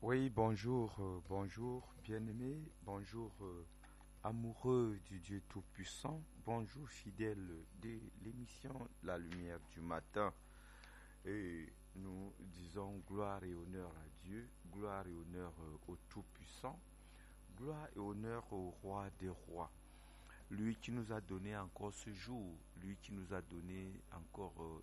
Oui, bonjour, bonjour, bien-aimé, bonjour, amoureux du Dieu Tout-Puissant, bonjour, fidèle de l'émission La Lumière du Matin. Et nous disons gloire et honneur à Dieu, gloire et honneur au Tout-Puissant, gloire et honneur au Roi des Rois. Lui qui nous a donné encore ce jour, lui qui nous a donné encore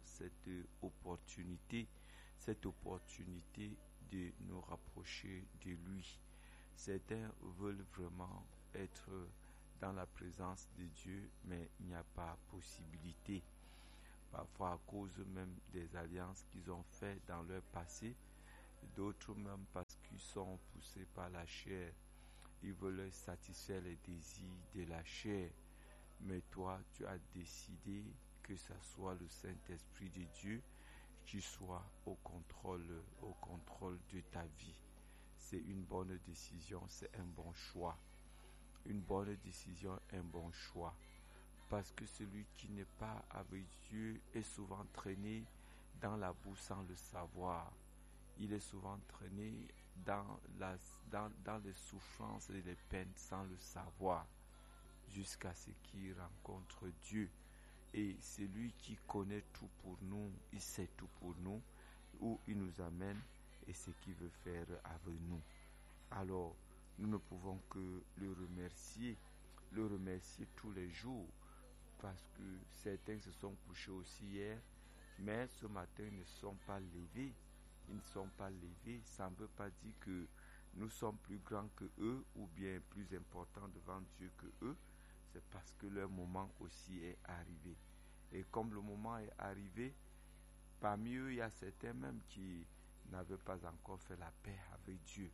cette opportunité de nous rapprocher de lui. Certains veulent vraiment être dans la présence de Dieu, mais il n'y a pas possibilité. Parfois à cause même des alliances qu'ils ont faites dans leur passé, d'autres même parce qu'ils sont poussés par la chair. Ils veulent satisfaire les désirs de la chair. Mais toi, tu as décidé que ce soit le Saint-Esprit de Dieu qui soit au contrôle de ta vie. C'est une bonne décision, c'est un bon choix. Une bonne décision, un bon choix. Parce que celui qui n'est pas avec Dieu est souvent traîné dans la boue sans le savoir. Il est souvent traîné dans les souffrances et les peines sans le savoir, jusqu'à ce qu'il rencontre Dieu. Et c'est lui qui connaît tout pour nous, il sait tout pour nous, où il nous amène et ce qu'il veut faire avec nous. Alors, nous ne pouvons que le remercier tous les jours, parce que certains se sont couchés aussi hier, mais ce matin ils ne sont pas levés. Ils ne sont pas levés, ça ne veut pas dire que nous sommes plus grands que eux ou bien plus importants devant Dieu que eux. C'est parce que leur moment aussi est arrivé. Et comme le moment est arrivé, parmi eux, il y a certains même qui n'avaient pas encore fait la paix avec Dieu.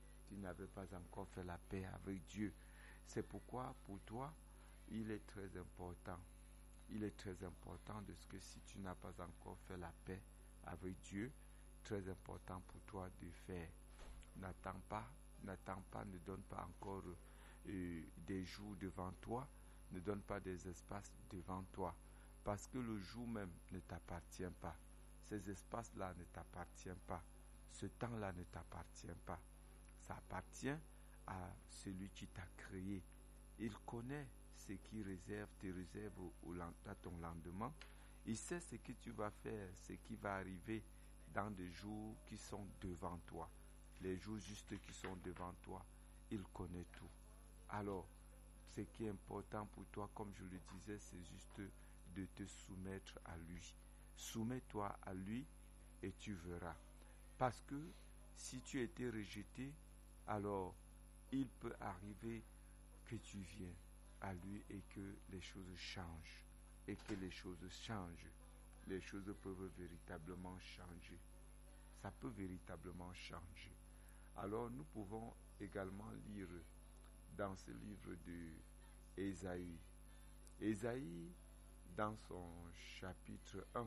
C'est pourquoi, pour toi, il est très important. Il est très important de ce que si tu n'as pas encore fait la paix avec Dieu, très important pour toi de faire. N'attends pas, ne donne pas encore des jours devant toi, ne donne pas des espaces devant toi, parce que le jour même ne t'appartient pas. Ces espaces-là ne t'appartiennent pas. Ce temps-là ne t'appartient pas. Ça appartient à celui qui t'a créé. Il connaît ce qu'il te réserve à ton lendemain. Il sait ce que tu vas faire, ce qui va arriver dans des jours qui sont devant toi. Les jours justes qui sont devant toi, il connaît tout. Alors, ce qui est important pour toi, comme je le disais, c'est juste de te soumettre à lui. Soumets-toi à lui et tu verras. Parce que si tu étais rejeté, alors il peut arriver que tu viennes à lui et que les choses changent. Et que les choses changent. Les choses peuvent véritablement changer. Ça peut véritablement changer. Alors nous pouvons également lire dans ce livre de Ésaïe. Ésaïe dans son chapitre 1.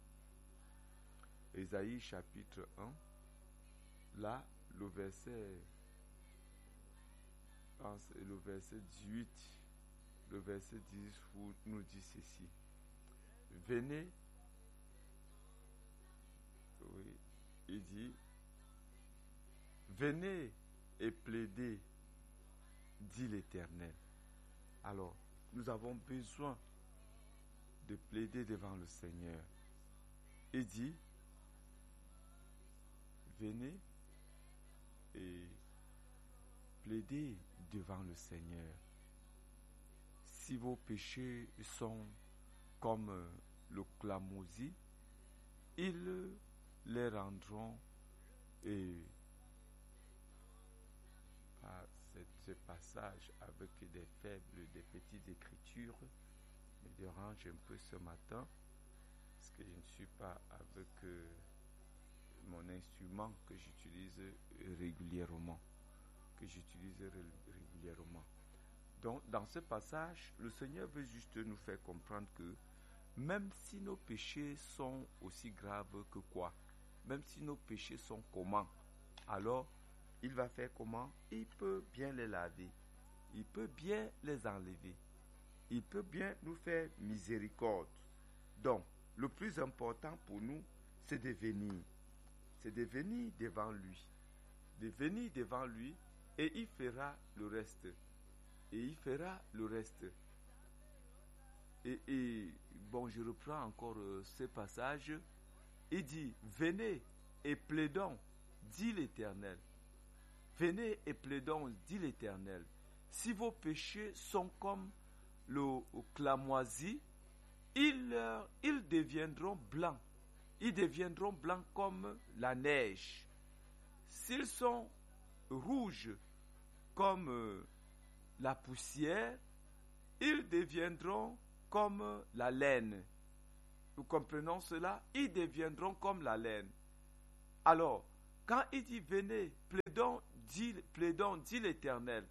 Ésaïe chapitre 1. Là, le verset 18, le verset 10 nous dit ceci. Venez, oui, il dit, venez et plaidez, dit l'Éternel. Alors, nous avons besoin de plaider devant le Seigneur. Il dit, venez et plaidez devant le Seigneur. Si vos péchés sont comme le clamousis, ils les rendront par ce passage avec des faibles, des petites écritures me dérange un peu ce matin parce que je ne suis pas avec mon instrument que j'utilise régulièrement. Donc, dans ce passage, le Seigneur veut juste nous faire comprendre que même si nos péchés sont aussi graves que quoi, même si nos péchés sont comment, alors il va faire comment? Il peut bien les laver, il peut bien les enlever, il peut bien nous faire miséricorde. Donc, le plus important pour nous, c'est de venir devant lui. de venir devant lui et il fera le reste. Et il fera le reste. Et bon, je reprends encore ce passage. Il dit, venez et plaidons, dit l'Éternel. Venez et plaidons, dit l'Éternel. Si vos péchés sont comme le clamoisi, ils deviendront blancs. Ils deviendront blancs comme la neige. S'ils sont rouges comme la poussière, ils deviendront comme la laine. Nous comprenons cela? Ils deviendront comme la laine. Alors, quand il dit venez, plaidons, dit l'Éternel.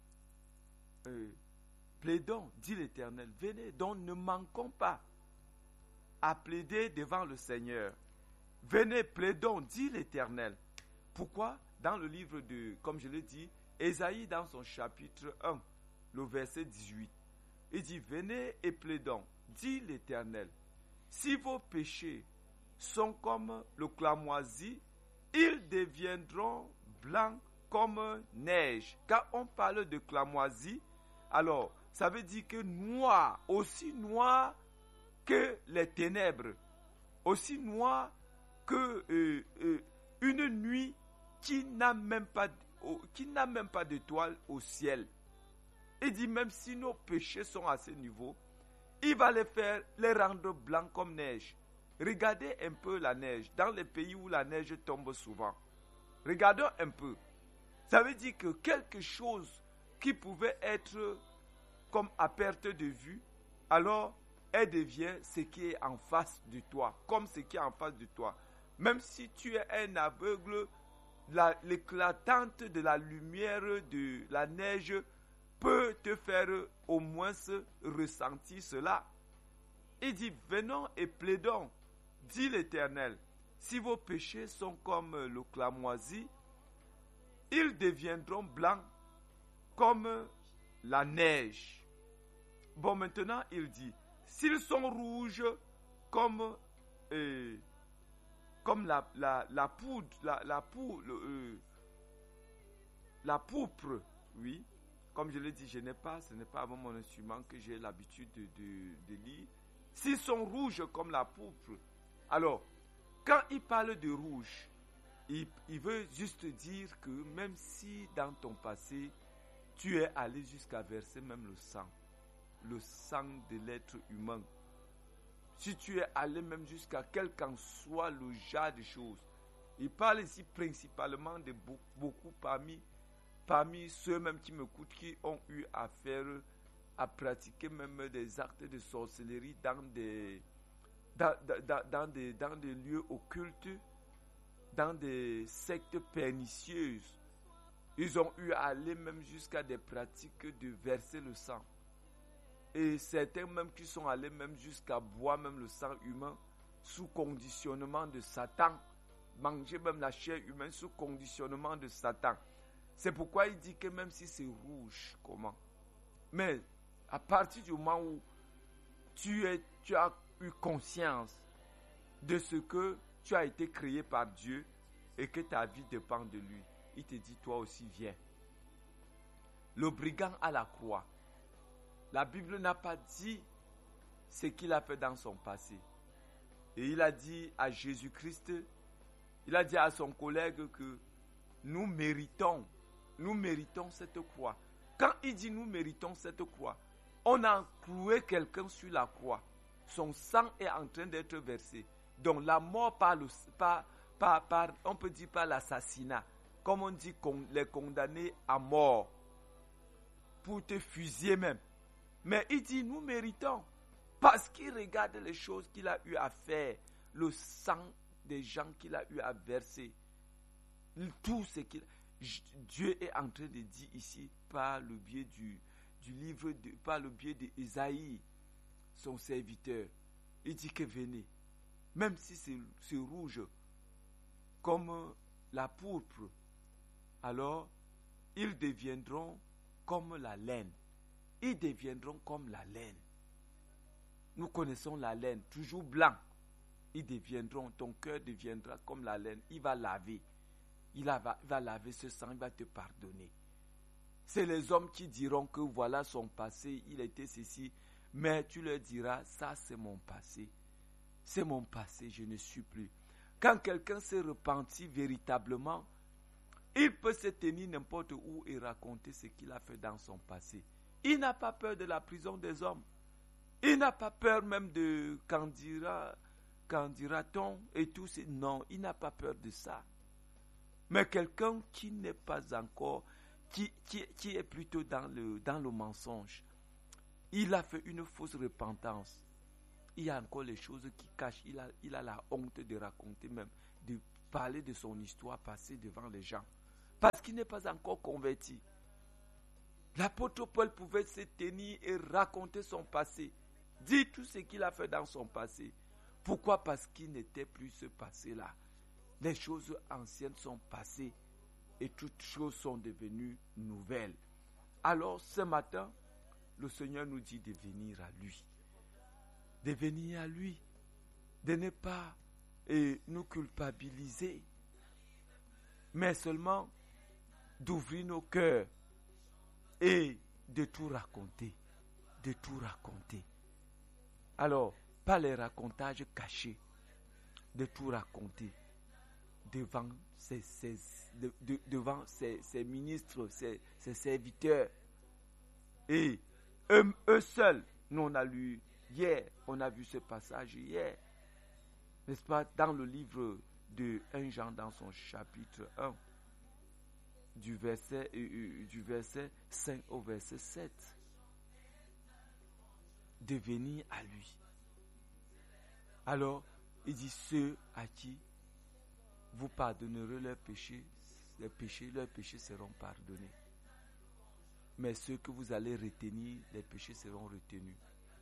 Plaidons, dit l'Éternel. Venez, donc ne manquons pas à plaider devant le Seigneur. Venez, plaidons, dit l'Éternel. Pourquoi? Dans le livre de, comme je l'ai dit, Ésaïe dans son chapitre 1, le verset 18, il dit, venez et plaidons, dit l'Éternel. Si vos péchés sont comme le clamoisi, ils deviendront blancs comme neige. Quand on parle de clamoisi, alors ça veut dire que noir, aussi noir que les ténèbres, aussi noir que une nuit qui n'a même pas d'étoiles au ciel. Il dit même si nos péchés sont à ce niveau, il va les rendre blancs comme neige. Regardez un peu la neige, dans les pays où la neige tombe souvent. Regardons un peu. Ça veut dire que quelque chose qui pouvait être comme à perte de vue, alors elle devient ce qui est en face de toi, comme ce qui est en face de toi. Même si tu es un aveugle, l'éclatante de la lumière de la neige peut te faire au moins ressentir cela. Il dit, venons et plaidons, dit l'Éternel. Si vos péchés sont comme le clamoisi, ils deviendront blancs comme la neige. Bon, maintenant, il dit, s'ils sont rouges comme la poudre, la pourpre, oui. Comme je l'ai dit, ce n'est pas avant mon instrument que j'ai l'habitude de lire. S'ils sont rouges comme la pourpre, alors, quand il parle de rouge, il veut juste dire que même si dans ton passé, tu es allé jusqu'à verser même le sang de l'être humain, si tu es allé même jusqu'à quel qu'en soit le genre de choses, il parle ici principalement de beaucoup parmi ceux même qui m'écoutent, qui ont eu affaire à pratiquer même des actes de sorcellerie dans des lieux occultes, dans des sectes pernicieuses. Ils ont eu à aller même jusqu'à des pratiques de verser le sang. Et certains même qui sont allés même jusqu'à boire même le sang humain sous conditionnement de Satan. Manger même la chair humaine sous conditionnement de Satan. C'est pourquoi il dit que même si c'est rouge, comment? Mais à partir du moment où tu as eu conscience de ce que tu as été créé par Dieu et que ta vie dépend de lui, il te dit toi aussi viens. Le brigand à la croix, la Bible n'a pas dit ce qu'il a fait dans son passé. Et il a dit à Jésus-Christ, il a dit à son collègue que nous méritons cette croix. Quand il dit nous méritons cette croix, on a cloué quelqu'un sur la croix. Son sang est en train d'être versé. Donc la mort on peut dire par l'assassinat. Comme on dit les condamnés à mort. Pour te fusiller même. Mais il dit nous méritons. Parce qu'il regarde les choses qu'il a eu à faire. Le sang des gens qu'il a eu à verser. Tout ce qu'il... Dieu est en train de dire ici par le biais du livre, par le biais d'Ésaïe, son serviteur. Il dit que venez, même si c'est rouge comme la pourpre, alors ils deviendront comme la laine. Ils deviendront comme la laine. Nous connaissons la laine, toujours blanc. Ils deviendront, ton cœur deviendra comme la laine. Il va laver. va laver ce sang, il va te pardonner. C'est les hommes qui diront que voilà son passé, il était ceci. Mais tu leur diras, ça c'est mon passé. C'est mon passé, je ne suis plus. Quand quelqu'un s'est repenti véritablement, il peut se tenir n'importe où et raconter ce qu'il a fait dans son passé. Il n'a pas peur de la prison des hommes. Il n'a pas peur même de qu'en dira-t-on et tout. Non, il n'a pas peur de ça. Mais quelqu'un qui n'est pas encore, qui est plutôt dans le mensonge, il a fait une fausse repentance. Il y a encore les choses qui cachent. Il a la honte de raconter même, de parler de son histoire passée devant les gens. Parce qu'il n'est pas encore converti. L'apôtre Paul pouvait se tenir et raconter son passé. Dire tout ce qu'il a fait dans son passé. Pourquoi? Parce qu'il n'était plus ce passé-là. Les choses anciennes sont passées et toutes choses sont devenues nouvelles. Alors ce matin, le Seigneur nous dit de venir à lui. De venir à lui. De ne pas nous culpabiliser. Mais seulement d'ouvrir nos cœurs et de tout raconter. De tout raconter. Alors, pas les racontages cachés. De tout raconter. Devant devant ses ministres, ses serviteurs. Et eux seuls, nous on a lu hier, on a vu ce passage hier, n'est-ce pas, dans le livre de 1 Jean, dans son chapitre 1, du verset 5 au verset 7, de venir à lui. Alors, il dit, ceux à qui vous pardonnerez leurs péchés, leurs péchés seront pardonnés. Mais ceux que vous allez retenir, les péchés seront retenus.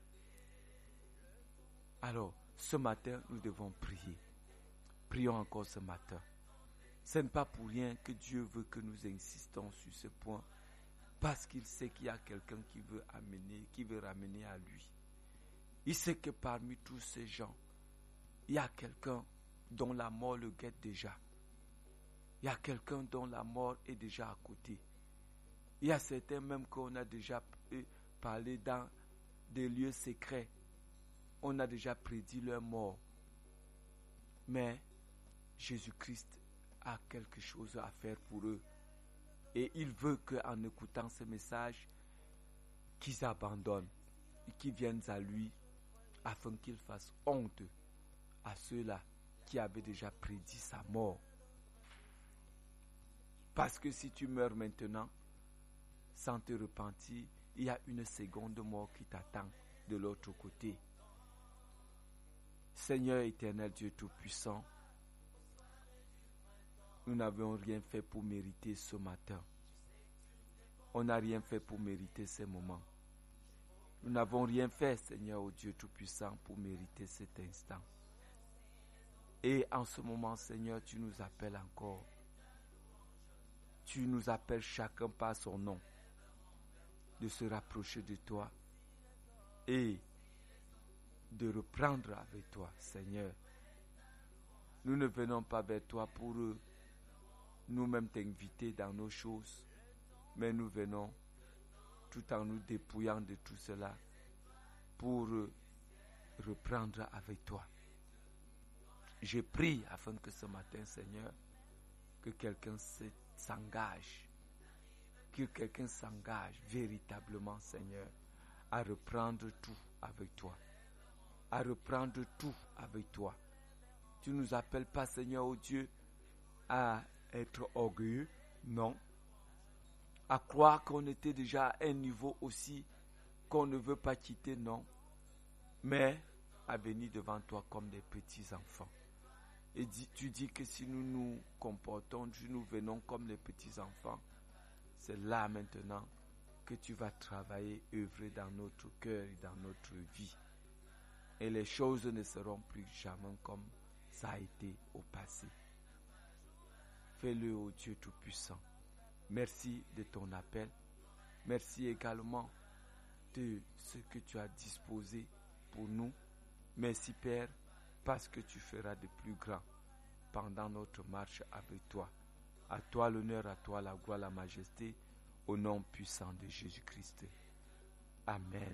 Alors, ce matin, nous devons prier. Prions encore ce matin. Ce n'est pas pour rien que Dieu veut que nous insistons sur ce point, parce qu'il sait qu'il y a quelqu'un qui veut ramener à lui. Il sait que parmi tous ces gens, il y a quelqu'un dont la mort le guette déjà. Il y a quelqu'un dont la mort est déjà à côté. Il y a certains même qu'on a déjà parlé dans des lieux secrets. On a déjà prédit leur mort. Mais Jésus-Christ a quelque chose à faire pour eux. Et il veut qu'en écoutant ce message, qu'ils abandonnent et qu'ils viennent à lui afin qu'il fasse honte à ceux-là qui avaient déjà prédit sa mort. Parce que si tu meurs maintenant, sans te repentir, il y a une seconde mort qui t'attend de l'autre côté. Seigneur éternel Dieu Tout-Puissant, nous n'avons rien fait pour mériter ce matin. On n'a rien fait pour mériter ces moments. Nous n'avons rien fait, Seigneur, ô Dieu Tout-Puissant, pour mériter cet instant. Et en ce moment, Seigneur, tu nous appelles encore. Tu nous appelles chacun par son nom de se rapprocher de toi et de reprendre avec toi, Seigneur. Nous ne venons pas vers toi pour nous-mêmes t'inviter dans nos choses, mais nous venons tout en nous dépouillant de tout cela pour reprendre avec toi. Je prie afin que ce matin, Seigneur, que quelqu'un s'engage, véritablement, Seigneur, à reprendre tout avec toi. À reprendre tout avec toi. Tu ne nous appelles pas, Seigneur, ô Dieu, à être orgueilleux, non. À croire qu'on était déjà à un niveau aussi qu'on ne veut pas quitter, non. Mais à venir devant toi comme des petits enfants. Et tu dis que si nous nous comportons, nous venons comme les petits enfants. C'est là maintenant que tu vas travailler, œuvrer dans notre cœur et dans notre vie. Et les choses ne seront plus jamais comme ça a été au passé. Fais-le, ô Dieu Tout-Puissant. Merci de ton appel. Merci également de ce que tu as disposé pour nous. Merci, Père, parce que tu feras de plus grand pendant notre marche avec toi. À toi l'honneur, à toi la gloire, la majesté, au nom puissant de Jésus-Christ. Amen.